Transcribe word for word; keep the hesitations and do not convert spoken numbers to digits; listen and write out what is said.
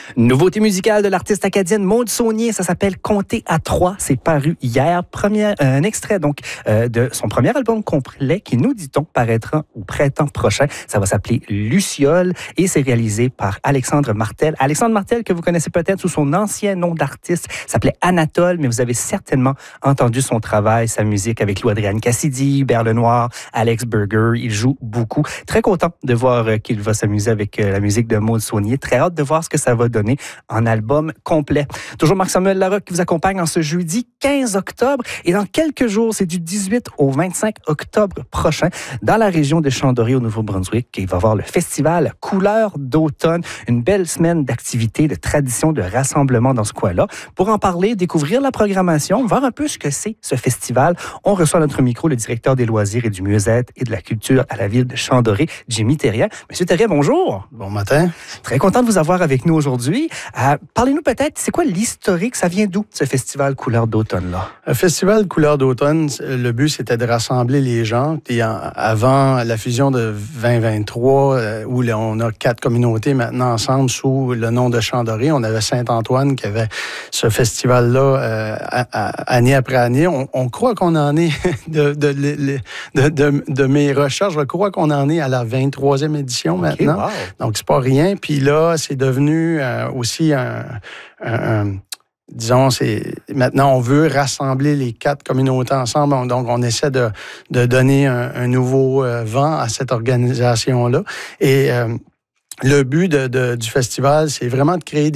Nouveauté musicale de l'artiste acadienne Maude Saunier, ça s'appelle Compter à trois. C'est paru hier. Premier, un extrait donc euh, de son premier album complet qui, nous dit-on, paraîtra au printemps prochain. Ça va s'appeler Luciole et c'est réalisé par Alexandre Martel. Alexandre Martel, que vous connaissez peut-être sous son ancien nom d'artiste, s'appelait Anatole, mais vous avez certainement entendu son travail, sa musique avec Lou-Adrienne Cassidy, Hubert Lenoir, Alex Burger. Il joue beaucoup. Très content de voir euh, qu'il va s'amuser avec euh, la musique de Maude Saunier. Très hâte de voir ce que ça va donner en album complet. Toujours Marc-Samuel Larocque qui vous accompagne en ce jeudi quinze octobre. Et dans quelques jours, c'est du dix-huit au vingt-cinq octobre prochain, dans la région de Chambéry au Nouveau-Brunswick. Il va y avoir le festival Couleurs d'automne. Une belle semaine d'activités, de traditions, de rassemblements dans ce coin-là. Pour en parler, découvrir la programmation, voir un peu ce que c'est ce festival, on reçoit à notre micro le directeur des loisirs et du mieux-être et de la culture à la ville de Chambéry, Jimmy Thérien. Monsieur Thérien, bonjour. Bon matin. Très content de vous avoir avec nous aujourd'hui. Euh, parlez-nous peut-être, c'est quoi l'historique? Ça vient d'où, ce festival Couleurs d'automne-là? Le festival Couleurs d'automne, le but, c'était de rassembler les gens. Puis en, avant la fusion de vingt vingt-trois, euh, où là, on a quatre communautés maintenant ensemble sous le nom de Chambéry, on avait Saint-Antoine qui avait ce festival-là euh, à, à, année après année. On, on croit qu'on en est, de, de, de, de, de, de mes recherches, je crois qu'on en est à la vingt-troisième édition okay, maintenant. Wow. Donc, c'est pas rien. Puis là, c'est devenu euh, aussi un... un, un disons, c'est maintenant, on veut rassembler les quatre communautés ensemble. Donc, on essaie de, de donner un, un nouveau euh, vent à cette organisation-là. Et euh, le but de, de, du festival, c'est vraiment de créer des